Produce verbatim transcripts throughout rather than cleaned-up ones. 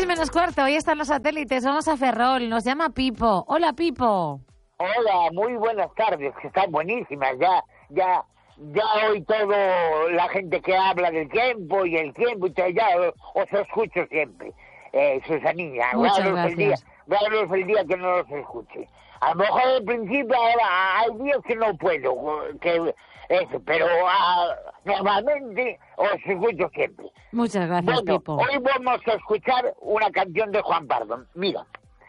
menos cuarto, hoy están los satélites, vamos a Ferrol, nos llama Pipo. Hola, Pipo. Hola, muy buenas tardes, que están buenísimas, ya, ya, ya hoy todo la gente que habla del tiempo y el tiempo, y todo, ya os escucho siempre, eh, Susanilla. Muchas raros gracias. El día, raros el día que no los escuche. A lo mejor al principio ahora hay días que no puedo, que eso, pero ah, normalmente os escucho siempre. Muchas gracias, Bueno, Pipo. hoy vamos a escuchar una canción de Juan Pardo. Mira,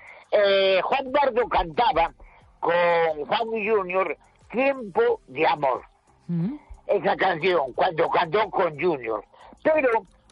eh, Juan Pardo cantaba con Juan Junior Tiempo de Amor. ¿Mm? Esa canción, cuando cantó con Junior. Pero,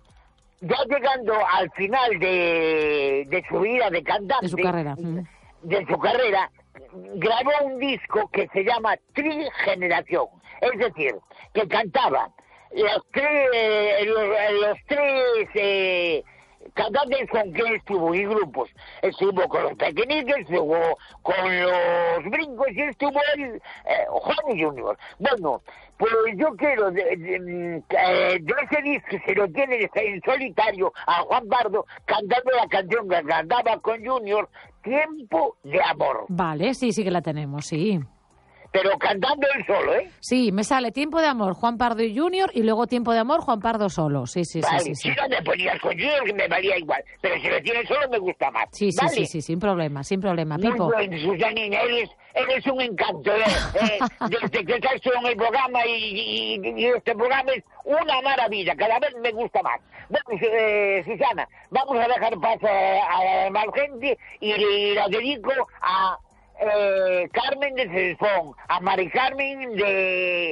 ya llegando al final de, de su vida de cantante, De su carrera. ¿Mm? de su carrera, grabó un disco que se llama Trigeneración. Es decir, que cantaba los tres, eh, los, los tres eh, cantantes con que estuvo y grupos. Estuvo con los Pequeñitos, estuvo con los Brincos y estuvo el eh, Juan Junior. Bueno, pues yo quiero de, de, eh, de ese disco se lo tiene en solitario a Juan Pardo cantando la canción que cantaba con Junior, Tiempo de Amor. Vale, sí, sí que la tenemos, sí. Pero cantando él solo, ¿eh? Sí, me sale Tiempo de Amor, Juan Pardo y Junior, y luego Tiempo de Amor, Juan Pardo solo. Sí, sí, Vale, sí, sí, sí. si no me ponías con Junior, que me valía igual. Pero si lo tienes solo, me gusta más. Sí, sí, ¿vale? sí, sí, sin problema, sin problema, Muy Pipo. bien, Susanina, eres, eres un encanto, ¿eh? eh desde que estás tú en el programa y, y, y este programa es una maravilla, cada vez me gusta más. Bueno, eh, Susana, vamos a dejar paso a, a más gente y, y la dedico a eh, Carmen de Cesfón, a Mari Carmen de...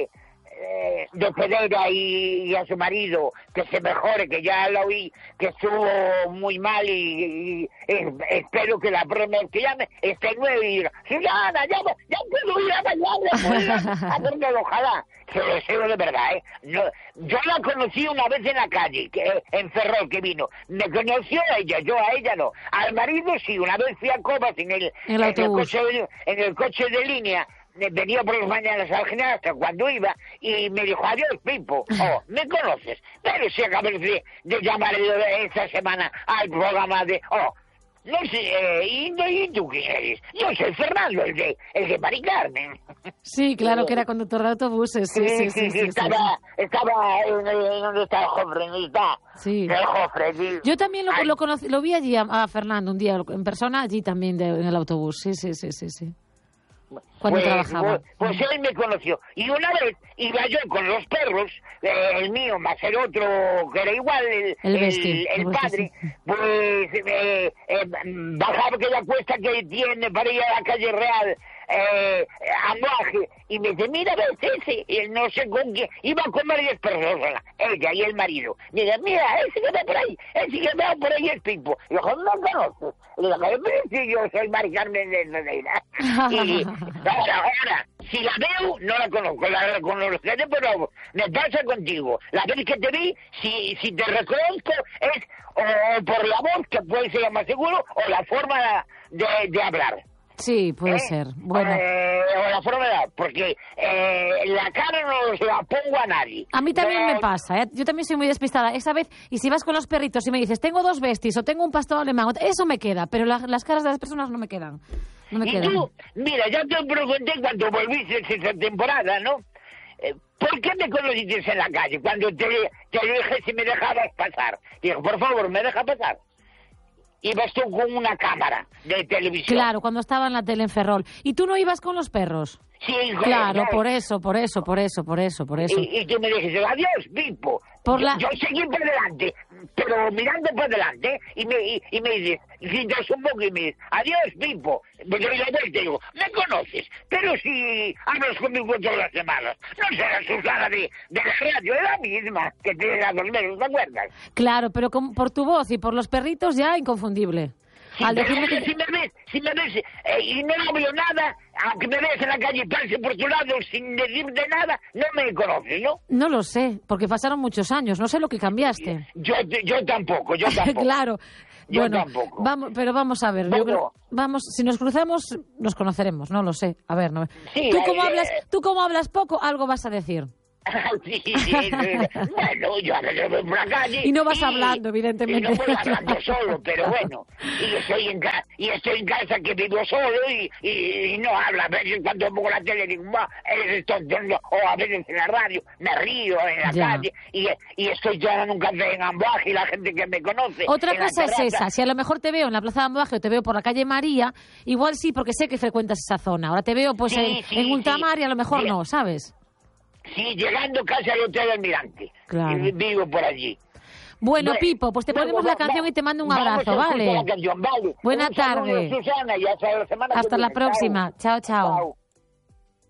eh, de Pedera y, y a su marido, que se mejore, que ya lo oí, que estuvo muy mal y, y, y espero que la próxima vez que llame esté nuevo y diga, Susana, ya, ya puedo ir a bailar, a hacerlo, ojalá, se lo deseo de verdad, ¿eh? No, yo la conocí una vez en la calle, que, en Ferrol, que vino, me conoció a ella, yo a ella no, al marido sí, una vez fui a Cobas en el, En el en el autobús. coche de, en el coche de línea, venía por las mañanas al general hasta cuando iba y me dijo, adiós, Pipo, oh, ¿me conoces? Pero si acabas de, de llamar esta semana al programa de, oh, no sé, eh, ¿y, ¿y tú quién eres? Yo soy Fernando, el de, el de Mari Carmen. Sí, claro que era conductor de autobuses. Sí, sí, sí. sí, sí, estaba, sí. estaba en, en donde está el Jofre, en está, Sí. el Jofre. Sí. Yo también lo, Ay, lo conocí, lo vi allí a, a Fernando un día en persona, allí también de- en el autobús. Sí, sí, sí, sí, sí. Cuando pues, trabajaba. Pues, pues él me conoció. Y una vez iba yo con los perros, eh, el mío más el otro, que era igual, el, El el, Besti, el el padre, Besti. pues eh, eh, bajaba aquella cuesta que tiene para ir a la calle Real, eh, a Moaje, y me dice, mira, ves ese, y él no sé con quién, iba con varias personas, ella y el marido. Me dice, mira, ese que ve por ahí, ese que veo por ahí es Pipo. Y yo, no conoces. Y le digo, pero si yo soy Mari Carmen de Neira. Y ahora, ahora, si la veo, no la conozco, la conozco, pero me pasa contigo. La vez que te vi, si, si te reconozco, es o por la voz, que puede ser más seguro, o la forma de, de hablar. Sí, puede ¿Eh? ser. Bueno, Eh, o la forma de hablar, porque eh, la cara no se la pongo a nadie. a mí también No, me pasa, ¿eh? Yo también soy muy despistada. Esa vez, y si vas con los perritos y me dices, tengo dos besties o tengo un pastor alemán, eso me queda, pero la- las caras de las personas no me quedan. No me Y quedan. tú, mira, ya te pregunté cuando volviste esa temporada, ¿no? Eh, ¿Por qué me conociste en la calle? Cuando te, te dije si me dejabas pasar. Digo, por favor, ¿me deja pasar? Ibas tú con una cámara de televisión. Claro, cuando estaba en la tele en Ferrol. ¿Y tú no ibas con los perros? Sí, hijo, Claro, no. por eso, por eso, por eso, por eso, por eso. Y, y tú me dijiste, adiós, Pipo. Por yo, la- yo seguí por delante, pero mirando por delante, y me, y, y me dices, y gritas un poco y me dices, adiós, Pipo. Pues yo le digo, me conoces, pero si hablas conmigo todas las semanas, no será Susana de, de la radio, es la misma que tiene las dos meses, ¿te acuerdas? Claro, pero con- por tu voz y por los perritos ya inconfundible. Sí, Al pero decirme que... si me ves, si me ves eh, y no hablo nada, aunque me veas en la calle y pase por tu lado sin decirte nada, no me conoces, ¿no? No lo sé, porque pasaron muchos años, no sé lo que cambiaste. Yo, yo tampoco, yo tampoco. Claro. Yo bueno, tampoco. Vamos, pero vamos a ver, yo Bueno. creo- vamos, si nos cruzamos, nos conoceremos, no lo sé. A ver, no. Sí, tú como eh, hablas, tú como hablas poco, algo vas a decir. Sí, sí, sí. Bueno, yo a veces voy por la calle... Y no vas y, hablando, evidentemente. Y no voy hablando solo, pero bueno. Y estoy en, ca y estoy en casa que vivo solo y, y, y no habla. A veces cuando pongo la tele digo, va, eres tonto. O a veces en la radio me río en la Ya. calle y, y estoy tomando un café en Amboaje y la gente que me conoce... Otra en la cosa es terraza. esa, si a lo mejor te veo en la Plaza de Amboaje o te veo por la calle María, igual sí, porque sé que frecuentas esa zona. Ahora te veo pues Sí, en, sí, en Ultramar y a lo mejor sí. no, ¿sabes? Sí, llegando casi al Hotel Almirante. Claro. Y vivo por allí. Bueno, Bueno, Pipo, pues te luego ponemos la va- canción va- y te mando un vamos abrazo, a escuchar ¿vale? la canción, vale. Buena Un saludo, tarde. Susana, y hasta la semana que Hasta la viene. próxima. Chao, chao. Chao.